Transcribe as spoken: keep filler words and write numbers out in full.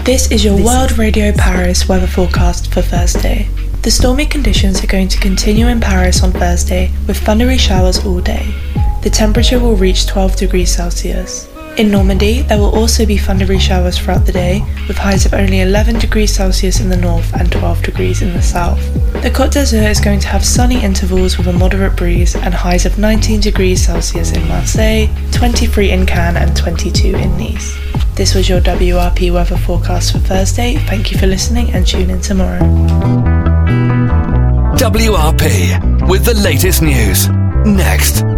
This is your World Radio Paris weather forecast for Thursday. The stormy conditions are going to continue in Paris on Thursday with thundery showers all day. The temperature will reach twelve degrees Celsius. In Normandy, there will also be thundery showers throughout the day, with highs of only eleven degrees Celsius in the north and twelve degrees in the south. The Côte d'Azur is going to have sunny intervals with a moderate breeze and highs of nineteen degrees Celsius in Marseille, twenty-three in Cannes and twenty-two in Nice. This was your W R P weather forecast for Thursday. Thank you for listening and tune in tomorrow. W R P with the latest news. Next.